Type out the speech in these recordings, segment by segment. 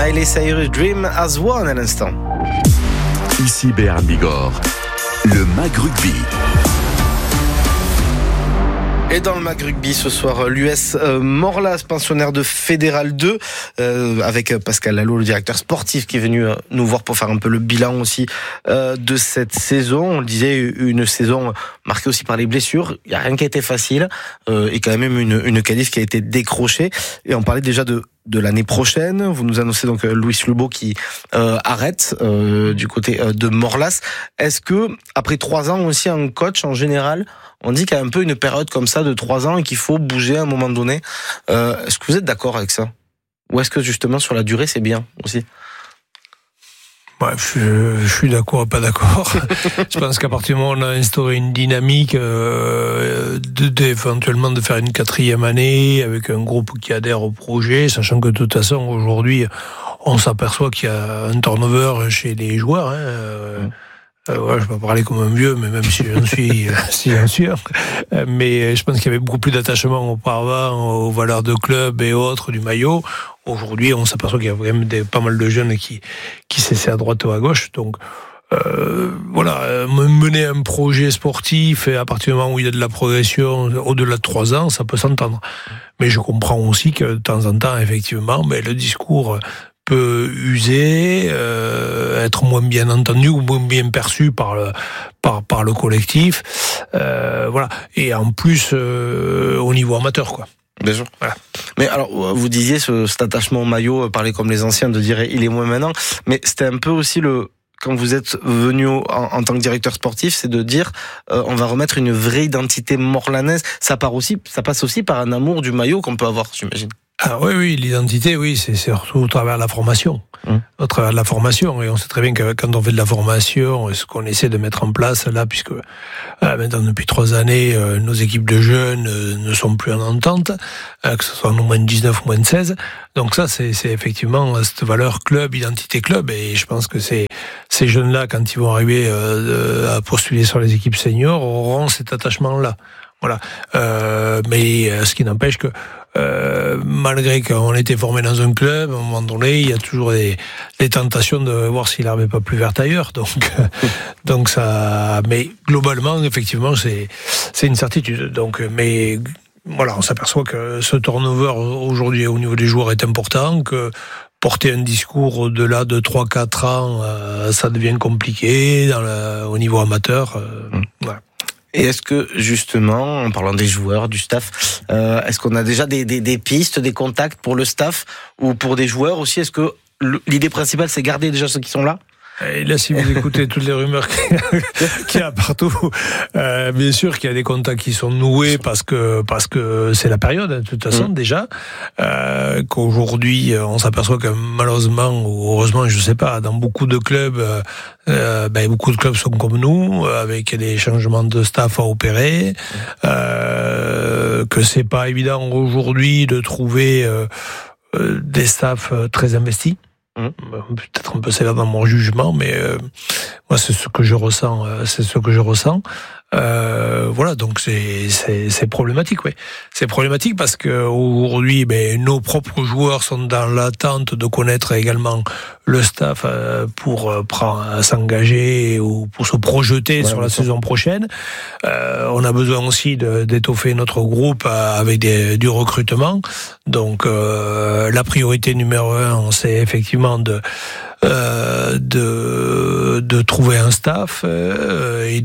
Miley Cyrus, Dream as One à l'instant. Ici Béarn Bigorre, le MAG Rugby. Et dans le MAG Rugby ce soir, l'US Morlas, pensionnaire de Fédéral 2, avec Pascal Lalo, le directeur sportif, qui est venu nous voir pour faire un peu le bilan aussi de cette saison. On le disait, une saison marquée aussi par les blessures. Il n'y a rien qui a été facile, et quand même une qualif qui a été décrochée. Et on parlait déjà de l'année prochaine. Vous nous annoncez donc Louis Lebeau qui arrête du côté de Morlas. Est-ce que, après 3 ans aussi, un coach en général, on dit qu'il y a un peu une période comme ça de 3 ans et qu'il faut bouger à un moment donné. Est-ce que vous êtes d'accord avec ça? Ou est-ce que justement sur la durée c'est bien aussi? Je suis d'accord et pas d'accord. Je pense qu'à partir du moment où on a instauré une dynamique éventuellement de faire une 4e année avec un groupe qui adhère au projet, sachant que de toute façon aujourd'hui on s'aperçoit qu'il y a un turnover chez les joueurs. Je vais pas parler comme un vieux, mais même si j'en suis, mais je pense qu'il y avait beaucoup plus d'attachement auparavant aux valeurs de club et autres du maillot. Aujourd'hui, on s'aperçoit qu'il y a quand même pas mal de jeunes qui s'essaient à droite ou à gauche. Donc, mener un projet sportif et à partir du moment où il y a de la progression au-delà de 3 ans, ça peut s'entendre. Mais je comprends aussi que de temps en temps, effectivement, le discours peut user, être moins bien entendu ou moins bien perçu par le collectif, et en plus au niveau amateur, quoi. Bien sûr. Voilà. Mais alors, vous disiez cet attachement au maillot, parler comme les anciens, de dire il est moins maintenant, mais c'était un peu aussi quand vous êtes venu en tant que directeur sportif, c'est de dire on va remettre une vraie identité morlanaise. Ça passe aussi par un amour du maillot qu'on peut avoir, j'imagine. Ah oui, l'identité, oui, c'est surtout au travers de la formation. Au travers de la formation, et on sait très bien que quand on fait de la formation, ce qu'on essaie de mettre en place là, puisque maintenant depuis 3 années, nos équipes de jeunes ne sont plus en entente, que ce soit en moins de 19 ou moins de 16. Donc ça, c'est effectivement cette valeur club, identité club, et je pense que ces jeunes-là, quand ils vont arriver à postuler sur les équipes seniors, auront cet attachement-là. Voilà. Mais ce qui n'empêche que malgré qu'on était formé dans un club, à un moment donné, il y a toujours des tentations de voir si l'herbe n'est pas plus verte ailleurs. Donc ça. Mais globalement, effectivement, c'est une certitude. Donc, mais voilà, on s'aperçoit que ce turnover aujourd'hui au niveau des joueurs est important, que porter un discours au-delà de 3-4 ans, ça devient compliqué au niveau amateur. Voilà. Et est-ce que, justement, en parlant des joueurs, du staff, est-ce qu'on a déjà des pistes, des contacts pour le staff ou pour des joueurs aussi? Est-ce que l'idée principale, c'est garder déjà ceux qui sont là? Et là, si vous écoutez toutes les rumeurs qu'il y a partout, bien sûr qu'il y a des contacts qui sont noués parce que c'est la période, de toute façon, déjà, qu'aujourd'hui, on s'aperçoit que malheureusement, ou heureusement, je sais pas, dans beaucoup de clubs, beaucoup de clubs sont comme nous, avec des changements de staff à opérer, que c'est pas évident aujourd'hui de trouver des staffs très investis. Peut-être un peu sévère dans mon jugement, mais moi c'est ce que je ressens. Voilà, donc c'est problématique, ouais. C'est problématique parce que aujourd'hui, nos propres joueurs sont dans l'attente de connaître également le staff pour s'engager ou pour se projeter sur la saison prochaine. On a besoin aussi d'étoffer notre groupe avec du recrutement. Donc la priorité numéro 1, c'est effectivement de trouver un staff et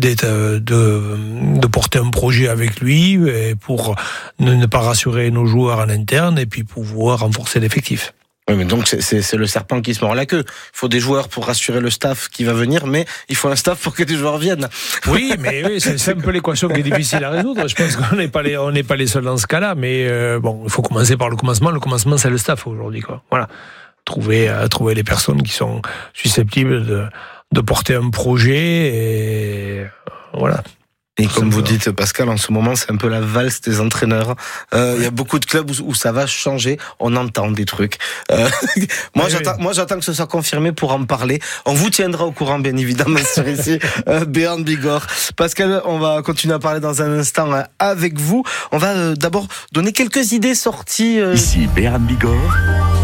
de porter un projet avec lui pour ne pas rassurer nos joueurs en interne et puis pouvoir renforcer l'effectif. Oui, mais donc c'est le serpent qui se mord la queue. Il faut des joueurs pour rassurer le staff qui va venir, mais il faut un staff pour que des joueurs viennent. Oui, mais c'est un peu l'équation qui est difficile à résoudre. Je pense qu'on n'est pas les seuls dans ce cas-là, mais il faut commencer par le commencement. Le commencement, c'est le staff aujourd'hui, quoi. Voilà. Trouver les personnes qui sont susceptibles de porter un projet et voilà. Et comme vous dites, Pascal, en ce moment, c'est un peu la valse des entraîneurs. Il y a beaucoup de clubs où ça va changer. On entend des trucs. Moi, j'attends que ce soit confirmé pour en parler. On vous tiendra au courant, bien évidemment, sur ici, Béarn Bigorre. Pascal, on va continuer à parler dans un instant avec vous. On va d'abord donner quelques idées sorties. Ici, Béarn Bigorre.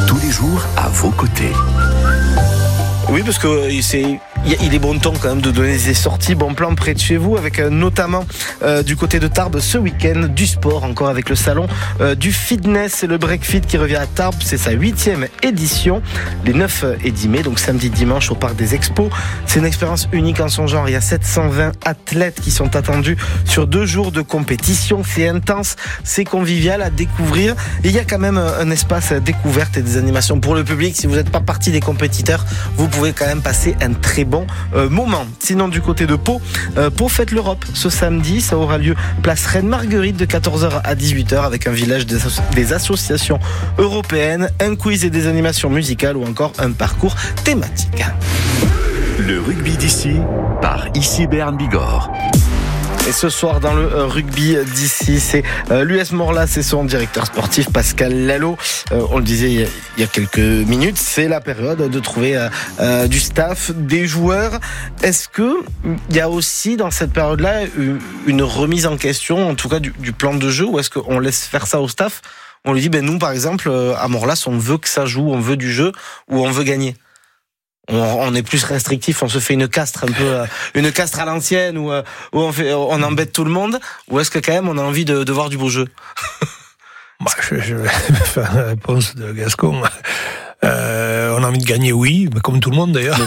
tous les jours à vos côtés. Oui, parce que il est bon temps quand même de donner des sorties, bon plan près de chez vous, avec notamment du côté de Tarbes ce week-end, du sport encore avec le salon du fitness et le Breakfit qui revient à Tarbes. C'est sa 8e édition, les 9 et 10 mai, donc samedi, dimanche au Parc des Expos. C'est une expérience unique en son genre. Il y a 720 athlètes qui sont attendus sur 2 jours de compétition. C'est intense, c'est convivial à découvrir. Et il y a quand même un espace découverte et des animations pour le public. Si vous n'êtes pas partie des compétiteurs, vous pouvez quand même passer un très bon moment. Sinon, du côté de Pau, Pau fête l'Europe ce samedi. Ça aura lieu place Reine-Marguerite de 14h à 18h avec un village des associations européennes, un quiz et des animations musicales ou encore un parcours thématique. Le rugby d'ici par Ici Béarn Bigorre. Et ce soir dans le rugby d'ici, c'est l'US Morlas et son directeur sportif Pascal Lalo. On le disait il y a quelques minutes, c'est la période de trouver du staff, des joueurs. Est-ce que il y a aussi dans cette période-là une remise en question, en tout cas du plan de jeu, ou est-ce qu'on laisse faire ça au staff? On lui dit, nous par exemple à Morlas, on veut que ça joue, on veut du jeu ou on veut gagner. On est plus restrictif, on se fait une castre un peu, une castre à l'ancienne où on embête tout le monde, ou est-ce que quand même on a envie de voir du beau jeu? Je vais faire la réponse de Gascon. On a envie de gagner, oui, mais comme tout le monde d'ailleurs.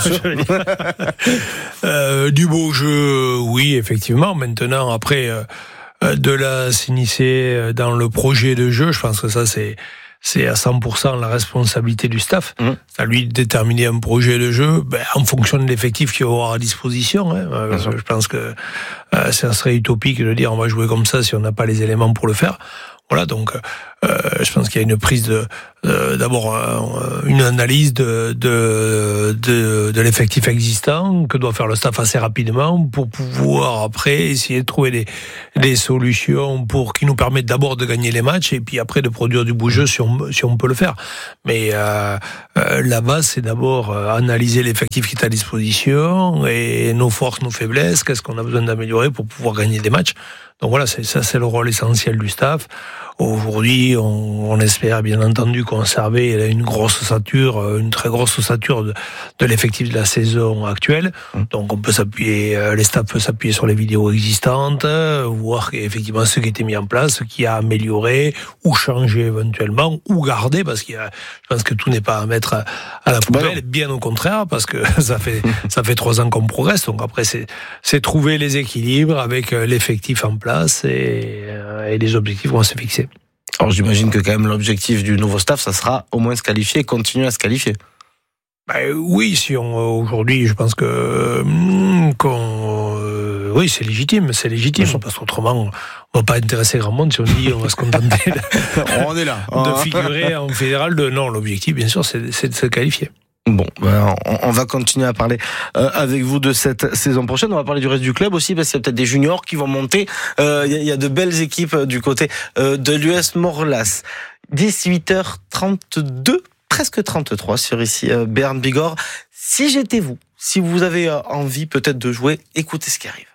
Du beau jeu, oui, effectivement. Maintenant, après, de là s'initier dans le projet de jeu, je pense que ça c'est à 100% la responsabilité du staff. C'est à lui de déterminer un projet de jeu en fonction de l'effectif qu'il va avoir à disposition. Je pense que ça serait utopique de dire on va jouer comme ça si on n'a pas les éléments pour le faire. Voilà, donc je pense qu'il y a une prise d'abord une analyse de l'effectif existant que doit faire le staff assez rapidement pour pouvoir après essayer de trouver des solutions pour qui nous permettent d'abord de gagner les matchs et puis après de produire du beau jeu si on peut le faire. Mais la base, c'est d'abord analyser l'effectif qui est à disposition et nos forces, nos faiblesses, qu'est-ce qu'on a besoin d'améliorer pour pouvoir gagner des matchs. Donc voilà, c'est le rôle essentiel du staff. Aujourd'hui, on espère bien entendu conserver une très grosse ossature de l'effectif de la saison actuelle. Donc on peut s'appuyer, les staffs peuvent s'appuyer sur les vidéos existantes, voir effectivement ce qui a été mis en place, ce qui a amélioré, ou changé éventuellement, ou garder, parce je pense que tout n'est pas à mettre à la poubelle, bien au contraire, parce que ça fait 3 ans qu'on progresse. Donc après, c'est trouver les équilibres avec l'effectif en place et les objectifs vont se fixer. Alors j'imagine que quand même l'objectif du nouveau staff, ça sera au moins se qualifier, continuer à se qualifier. Oui, aujourd'hui, je pense que oui, c'est légitime, parce qu'autrement, on va pas intéresser grand monde si on dit on va se contenter on est là de figurer en fédéral. Non, l'objectif, bien sûr, c'est de se qualifier. Bon, on va continuer à parler avec vous de cette saison prochaine. On va parler du reste du club aussi, parce qu'il y a peut-être des juniors qui vont monter. Il y a de belles équipes du côté de l'US Morlas. 18h32, presque 33 sur ici Béarn Bigorre. Si j'étais vous, si vous avez envie peut-être de jouer, écoutez ce qui arrive.